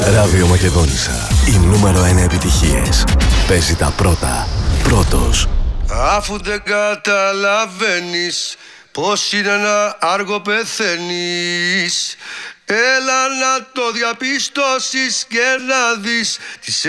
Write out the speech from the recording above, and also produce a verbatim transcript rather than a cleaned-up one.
Ράδιο Μακεδόνισσα. Οι νούμερο ένα επιτυχίες. Παίζει τα πρώτα. Πρώτος. Αφού δεν καταλαβαίνεις πως είναι να άργο πεθαίνεις, έλα να το διαπιστώσεις και να δεις τις